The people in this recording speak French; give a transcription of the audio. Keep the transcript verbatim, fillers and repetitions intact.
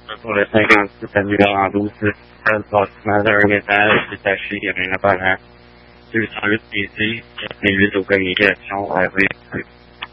Pour le cinquante-six annuaire en douze, le bâtiment d'un étage détaché, il n'y a rien à faire. deux cent huit P C, quatre mille huit aux communications, R V.